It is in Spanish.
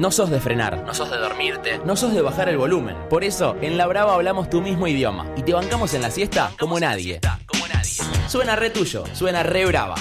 No sos de frenar, no sos de dormirte, no sos de bajar el volumen. Por eso, en La Brava hablamos tu mismo idioma y te bancamos en la siesta como nadie. Suena re tuyo, suena re brava.